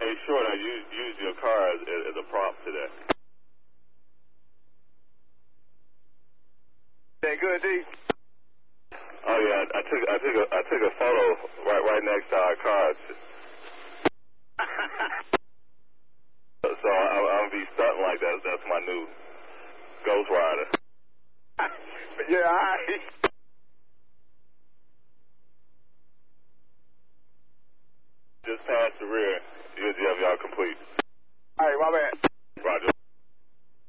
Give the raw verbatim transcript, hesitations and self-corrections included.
Hey, Short, I use, use your car as, as a prop today. That good, D? Oh yeah, I took I took a I took a photo right right next to our cars. So I, I'm gonna be stunting like that. That's my new Ghost Rider. Yeah, all right.